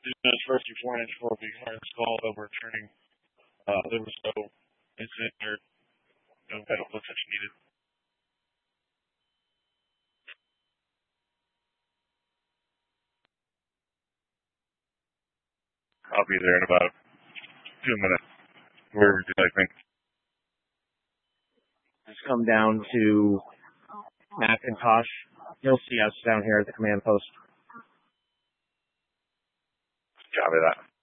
Those first performance will be installed overturning. There was no incident or no medical attention needed. I'll be there in about 2 minutes. Where would you like me? Just come down to Macintosh. You'll see us down here at the command post. Copy that.